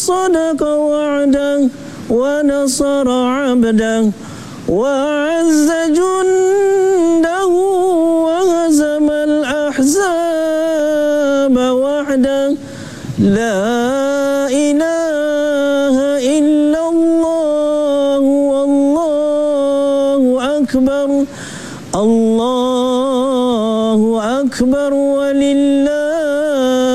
وصدق وعده ونصر عبده وأعز جنده وهزم الأحزاب وحده. لا إله إلا الله والله أكبر. الله أكبر ولله